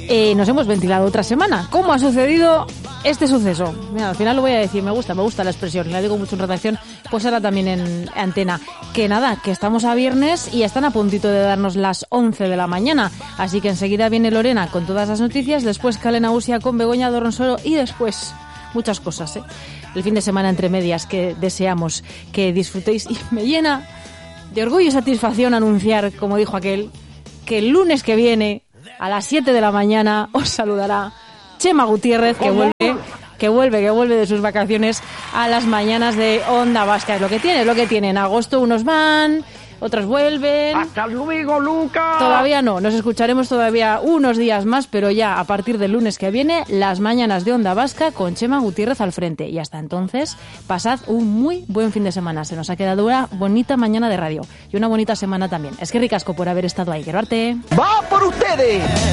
nos hemos ventilado otra semana. ¿Cómo ha sucedido este suceso? Mira, al final lo voy a decir, me gusta la expresión, la digo mucho en redacción, pues ahora también en antena. Que nada, que estamos a viernes y están a puntito de darnos las 11 de la mañana. Así que enseguida viene Lorena con todas las noticias, después Kalena Usia con Begoña Dorronsoro y después muchas cosas, el fin de semana entre medias que deseamos que disfrutéis, y me llena de orgullo y satisfacción anunciar, como dijo aquel, que el lunes que viene a las 7 de la mañana os saludará Chema Gutiérrez, que vuelve de sus vacaciones a las mañanas de Onda Vasca. Es lo que tiene. En agosto unos van, otros vuelven. ¡Hasta luego, Luca! Todavía no, nos escucharemos todavía unos días más, pero ya a partir del lunes que viene, las mañanas de Onda Vasca con Chema Gutiérrez al frente. Y hasta entonces, pasad un muy buen fin de semana. Se nos ha quedado una bonita mañana de radio y una bonita semana también. Es que ricasco por haber estado ahí. Quiero arte. ¡Va por ustedes!